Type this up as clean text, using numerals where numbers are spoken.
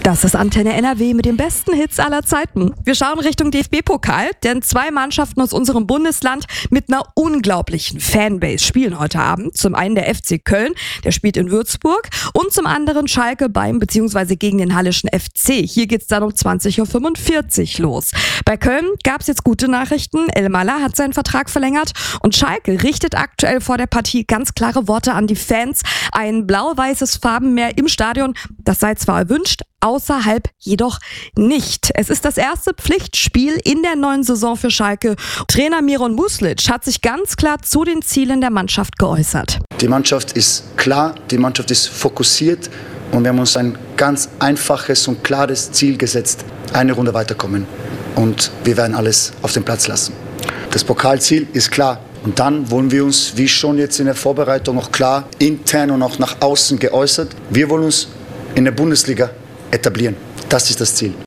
Das ist Antenne NRW mit den besten Hits aller Zeiten. Wir schauen Richtung DFB-Pokal, denn 2 Mannschaften aus unserem Bundesland mit einer unglaublichen Fanbase spielen heute Abend. Zum einen der FC Köln, der spielt in Würzburg, und zum anderen Schalke beim bzw. gegen den Hallischen FC. Hier geht's dann um 20.45 Uhr los. Bei Köln gab's jetzt gute Nachrichten. El Mala hat seinen Vertrag verlängert und Schalke richtet aktuell vor der Partie ganz klare Worte an die Fans. Ein blau-weißes Farbenmeer im Stadion, das sei zwar erwünscht, außerhalb jedoch nicht. Es ist das erste Pflichtspiel in der neuen Saison für Schalke. Trainer Miron Muslic hat sich ganz klar zu den Zielen der Mannschaft geäußert. Die Mannschaft ist klar, die Mannschaft ist fokussiert und wir haben uns ein ganz einfaches und klares Ziel gesetzt. Eine Runde weiterkommen und wir werden alles auf den Platz lassen. Das Pokalziel ist klar. Und dann wollen wir uns, wie schon jetzt in der Vorbereitung auch klar, intern und auch nach außen geäußert, wir wollen uns in der Bundesliga etablieren. Das ist das Ziel.